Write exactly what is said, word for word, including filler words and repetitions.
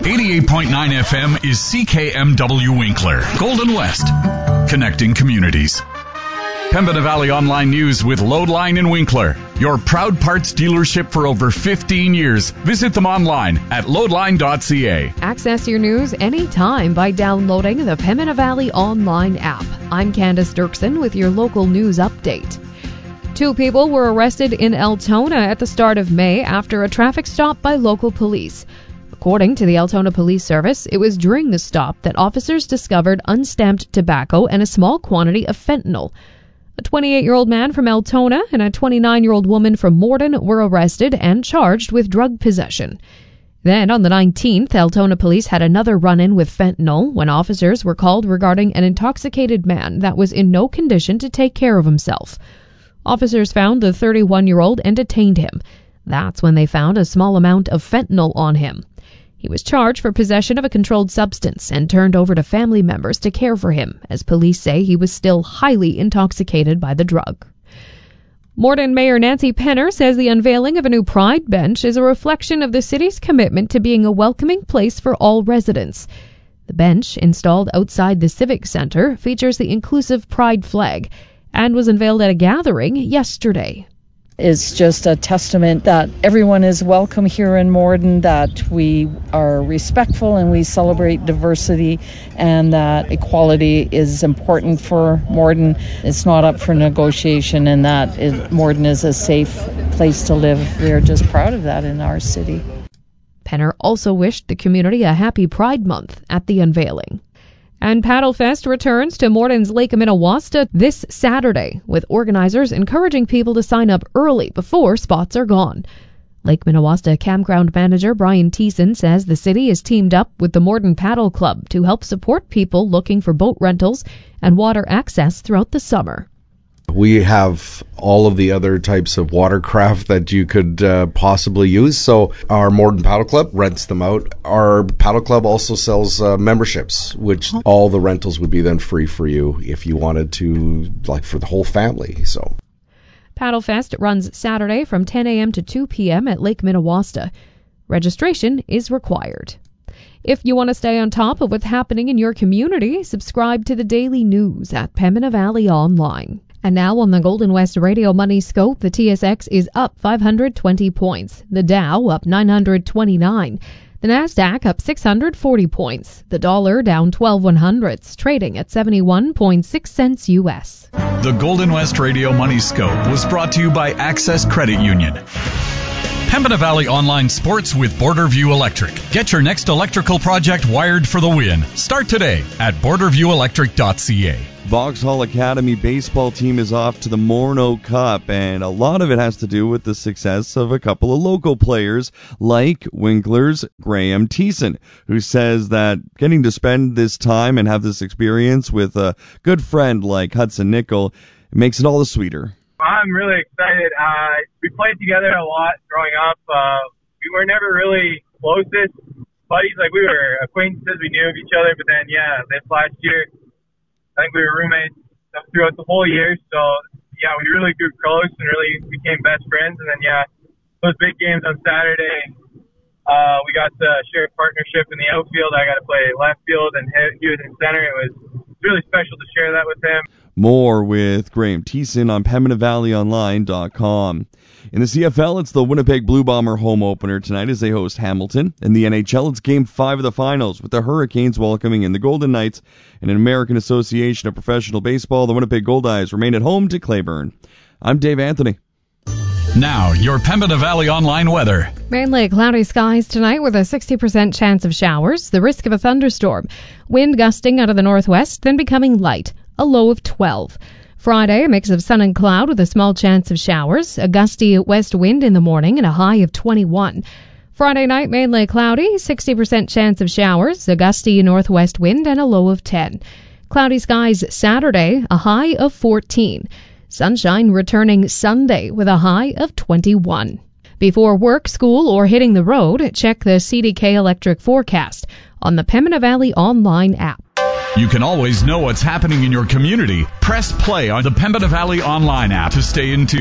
eighty-eight point nine F M is C K M W Winkler, Golden West, connecting communities. Pembina Valley Online News with Loadline in Winkler, your proud parts dealership for over fifteen years. Visit them online at loadline dot c a. Access your news anytime by downloading the Pembina Valley Online app. I'm Candace Dirksen with your local news update. Two people were arrested in Altona at the start of May after a traffic stop by local police. According to the Altona Police Service, it was during the stop that officers discovered unstamped tobacco and a small quantity of fentanyl. A twenty-eight-year-old man from Altona and a twenty-nine-year-old woman from Morden were arrested and charged with drug possession. Then, on the nineteenth, Altona police had another run-in with fentanyl when officers were called regarding an intoxicated man that was in no condition to take care of himself. Officers found the thirty-one-year-old and detained him. That's when they found a small amount of fentanyl on him. He was charged for possession of a controlled substance and turned over to family members to care for him, as police say he was still highly intoxicated by the drug. Morden Mayor Nancy Penner says the unveiling of a new Pride bench is a reflection of the city's commitment to being a welcoming place for all residents. The bench, installed outside the Civic Center, features the inclusive Pride flag and was unveiled at a gathering yesterday. It's just a testament that everyone is welcome here in Morden, that we are respectful and we celebrate diversity, and that equality is important for Morden. It's not up for negotiation, and that it, Morden is a safe place to live. We are just proud of that in our city. Penner also wished the community a happy Pride Month at the unveiling. And Paddlefest returns to Morden's Lake Minnewaska this Saturday, with organizers encouraging people to sign up early before spots are gone. Lake Minnewaska campground manager Brian Thiessen says the city is teamed up with the Morden Paddle Club to help support people looking for boat rentals and water access throughout the summer. We have all of the other types of watercraft that you could uh, possibly use. So our Morden Paddle Club rents them out. Our paddle club also sells uh, memberships, which all the rentals would be then free for you if you wanted to, like for the whole family. So Paddlefest runs Saturday from ten a.m. to two p.m. at Lake Minnewaska. Registration is required. If you want to stay on top of what's happening in your community, subscribe to the daily news at Pembina Valley Online. And now on the Golden West Radio Money Scope, the T S X is up five hundred twenty points. The Dow up nine hundred twenty-nine. The Nasdaq up six hundred forty points. The dollar down twelve one hundredths, trading at seventy-one point six cents U S. The Golden West Radio Money Scope was brought to you by Access Credit Union. Pembina Valley Online Sports with Borderview Electric. Get your next electrical project wired for the win. Start today at border view electric dot c a. Vauxhall Academy baseball team is off to the Morneau Cup, and a lot of it has to do with the success of a couple of local players like Winkler's Graham Thiessen, who says that getting to spend this time and have this experience with a good friend like Hudson Nickel makes it all the sweeter. I'm really excited. Uh, we played together a lot growing up. Uh, we were never really closest buddies. Like, we were acquaintances. We knew of each other. But then, yeah, this last year, I think we were roommates throughout the whole year. So, yeah, we really grew close and really became best friends. And then, yeah, those big games on Saturday, uh, we got to share a partnership in the outfield. I got to play left field, and he was in center. It was really special to share that with him. More with Graham Thiessen on Pembina Valley Online dot com. In the C F L, it's the Winnipeg Blue Bomber home opener tonight as they host Hamilton. In the N H L, it's Game five of the Finals, with the Hurricanes welcoming in the Golden Knights. In an American Association of Professional Baseball, the Winnipeg Goldeyes remain at home to Clayburn. I'm Dave Anthony. Now, your Pembina Valley Online weather. Mainly cloudy skies tonight with a sixty percent chance of showers, the risk of a thunderstorm. Wind gusting out of the northwest, then becoming light, a low of twelve. Friday, a mix of sun and cloud with a small chance of showers, a gusty west wind in the morning, and a high of twenty-one. Friday night, mainly cloudy, sixty percent chance of showers, a gusty northwest wind, and a low of ten. Cloudy skies Saturday, a high of fourteen. Sunshine returning Sunday with a high of twenty-one. Before work, school, or hitting the road, check the C D K Electric forecast on the Pembina Valley Online app. You can always know what's happening in your community. Press play on the Pembina Valley Online app to stay in tune.